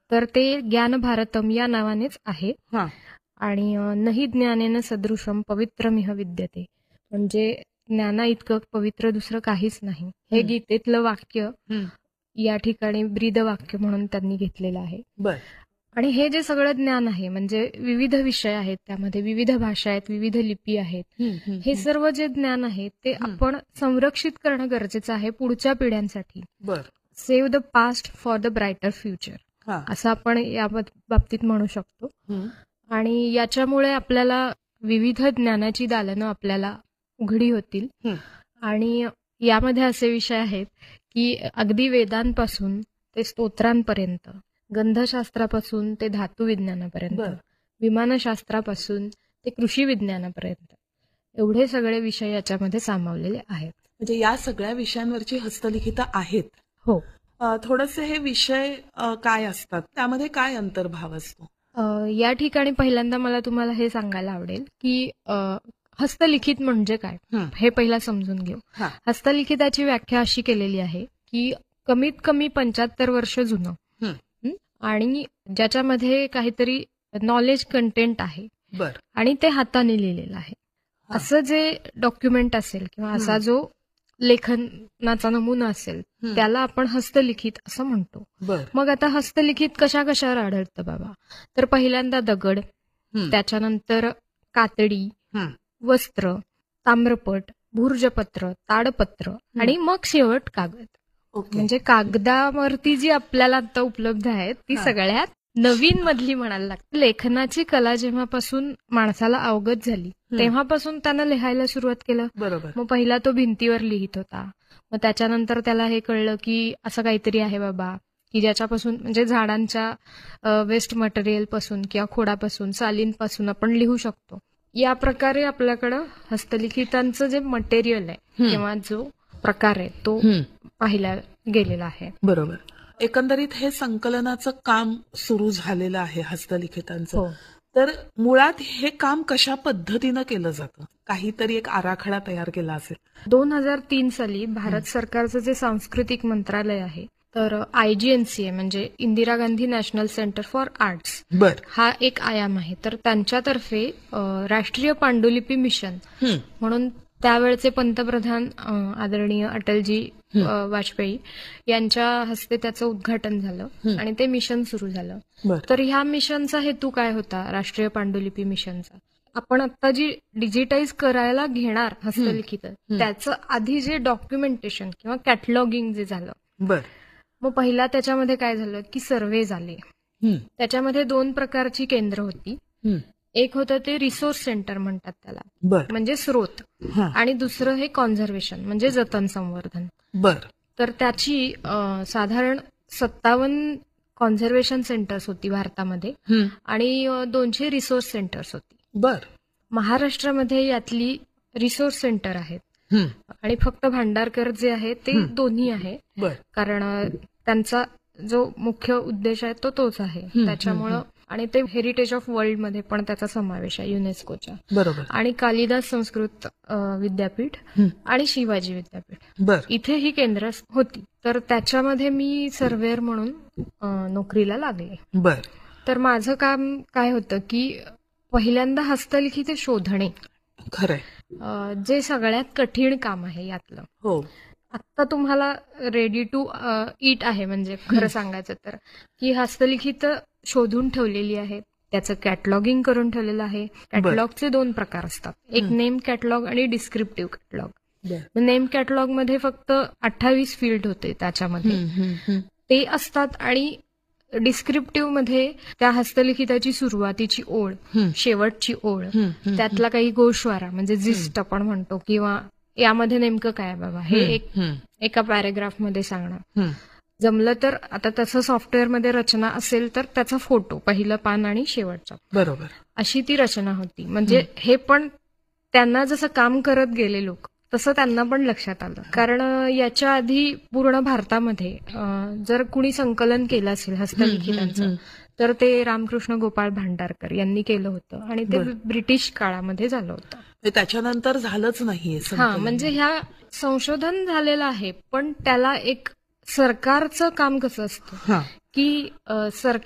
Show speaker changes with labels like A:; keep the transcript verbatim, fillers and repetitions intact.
A: तर ते ज्ञान भारतम या नावानेच आहे. आणि नहि ज्ञानेन सदृशम पवित्रमिह विद्यते, म्हणजे ज्ञाना इतकं पवित्र दुसरं काहीच नाही. हे गीतेतलं वाक्य या ठिकाणी ब्रीद वाक्य म्हणून त्यांनी घेतलेलं आहे. आणि हे जे सगळं ज्ञान आहे म्हणजे विविध विषय आहेत, त्यामध्ये विविध भाषा आहेत, विविध लिपी आहेत, हे सर्व जे ज्ञान आहे ते आपण संरक्षित करणं गरजेचं आहे पुढच्या पिढ्यांसाठी. Save the past for the brighter future असं आपण या बाबतीत म्हणू शकतो. आणि याच्यामुळे आपल्याला विविध ज्ञानाची दालनं आपल्याला उघडी होतील. आणि यामध्ये असे विषय आहेत की अगदी वेदांपासून ते स्तोत्रांपर्यंत, गंधशास्त्रापासून ते धातू विज्ञानापर्यंत, विमानशास्त्रापासून ते कृषी विज्ञानापर्यंत एवढे सगळे विषय याच्यामध्ये सामावलेले आहेत.
B: म्हणजे या सगळ्या विषयांवरची हस्तलिखितं आहेत.
A: हो.
B: थोडंसं हे विषय काय असतात, त्यामध्ये काय अंतर्भाव असतो?
A: या ठिकाणी पहिल्यांदा मला तुम्हाला हे सांगायला आवडेल की हस्तलिखित म्हणजे काय हे पहिला समजून घेऊ. हस्तलिखिताची व्याख्या अशी केलेली आहे की कमीत कमी पंच्याहत्तर वर्ष जुनं आणि ज्याच्यामध्ये काहीतरी नॉलेज कंटेंट आहे आणि ते हाताने लिहिलेलं आहे असं जे डॉक्युमेंट असेल किंवा असा जो लेखनाचा नमुना असेल त्याला आपण हस्तलिखित असं म्हणतो. मग आता हस्तलिखित कशा कशावर आढळतं बाबा, तर पहिल्यांदा दगड, त्याच्यानंतर कातडी, वस्त्र, ताम्रपट, भूर्जपत्र, ताडपत्र आणि मग शेवट कागद. म्हणजे कागदावरती जी आपल्याला आता उपलब्ध आहेत ती सगळ्यात नवीन मधली म्हणायला लागते. लेखनाची कला जेव्हापासून माणसाला अवगत झाली तेव्हापासून त्यानं लिहायला सुरुवात केलं. मग पहिला तो भिंतीवर लिहित होता, मग त्याच्यानंतर त्याला हे कळलं की असं काहीतरी आहे बाबा की ज्याच्यापासून म्हणजे झाडांच्या वेस्ट मटेरियल पासून किंवा खोडापासून, सालींपासून आपण लिहू शकतो. या प्रकारे आपल्याकडं हस्तलिखितांचं जे मटेरियल आहे किंवा जो प्रकार आहे तो पाहिला गेलेला आहे.
B: बरोबर. एकंदरीत हे संकलनाचं काम सुरू झालेलं आहे हस्तलिखितांचं. तर मुळात हे काम कशा पद्धतीनं केलं जातं? काहीतरी एक आराखडा तयार केला असेल.
A: दोन हजार तीन साली भारत सरकारचं जे सांस्कृतिक मंत्रालय आहे तर आयजीएनसीए म्हणजे Indira Gandhi national centre for arts हा एक आयाम आहे. तर त्यांच्यातर्फे राष्ट्रीय पांडुलिपी मिशन म्हणून त्यावेळचे पंतप्रधान आदरणीय अटलजी वाजपेयी यांच्या हस्ते त्याचं उद्घाटन झालं आणि ते मिशन सुरू झालं. तर ह्या मिशनचा हेतू काय होता? राष्ट्रीय पांडुलिपी मिशनचा, आपण आता जी डिजिटाईज करायला घेणार हस्तलिखित त्याचं आधी जे डॉक्युमेंटेशन किंवा कॅटलॉगिंग जे झालं, मग पहिला त्याच्यामध्ये काय झालं की सर्वे झाले. त्याच्यामध्ये दोन प्रकारची केंद्र होती. एक होतं ते रिसोर्स सेंटर म्हणतात त्याला, म्हणजे स्रोत, आणि दुसरं हे कॉन्झर्वेशन म्हणजे जतन संवर्धन. तर त्याची साधारण सत्तावन्न कॉन्झर्वेशन सेंटर्स होती भारतामध्ये आणि दोनशे रिसोर्स सेंटर्स होती. महाराष्ट्रामध्ये यातली रिसोर्स सेंटर आहेत आणि फक्त भांडारकर जे आहे ते दोन्ही आहे, कारण त्यांचा जो मुख्य उद्देश आहे तो तोच आहे. त्याच्यामुळं आणि ते हेरिटेज ऑफ वर्ल्ड मध्ये पण त्याचा समावेश आहे युनेस्कोच्या.
B: बरोबर.
A: आणि कालिदास संस्कृत विद्यापीठ आणि शिवाजी विद्यापीठ इथे ही केंद्र होती. तर त्याच्यामध्ये मी सर्वेअर म्हणून नोकरीला लागले.
B: बर.
A: तर माझं काम काय होतं की पहिल्यांदा हस्तलिखित शोधणे,
B: खरंय
A: जे सगळ्यात कठीण काम आहे यातलं.
B: हो.
A: आता तुम्हाला रेडी टू इट आहे, म्हणजे खरं सांगायचं तर की हस्तलिखित शोधून ठेवलेली आहे, त्याचं कॅटलॉगिंग करून ठेवलेलं आहे. कॅटलॉगचे दोन प्रकार असतात, एक नेम कॅटलॉग आणि डिस्क्रिप्टिव्ह कॅटलॉग. नेम कॅटलॉग मध्ये फक्त अठ्ठावीस फील्ड होते त्याच्यामध्ये ते असतात आणि डिस्क्रिप्टिव्ह मध्ये त्या हस्तलिखिताची सुरुवातीची ओळ, शेवटची ओळ, त्यातला काही गोषवारा म्हणजे जिस्ट आपण म्हणतो, किंवा यामध्ये नेमकं काय बाबा हे एक एका पॅरेग्राफ मध्ये सांगणार. जमलं तर आता तसं सॉफ्टवेअरमध्ये रचना असेल तर त्याचा फोटो, पहिलं पान आणि शेवटचा,
B: बरोबर,
A: अशी ती रचना होती. म्हणजे हे पण त्यांना जसं काम करत गेले लोक तसं त्यांना पण लक्षात आलं. कारण याच्या आधी पूर्ण भारतामध्ये जर कुणी संकलन केलं असेल हस्तलिखितांचं तर ते रामकृष्ण गोपाळ भांडारकर यांनी केलं होतं आणि ते ब्रिटिश काळामध्ये झालं होतं.
B: त्याच्यानंतर झालंच नाहीये.
A: हा, म्हणजे ह्या संशोधन झालेलं आहे पण त्याला एक सरकारचं काम कसं असतं की सरकार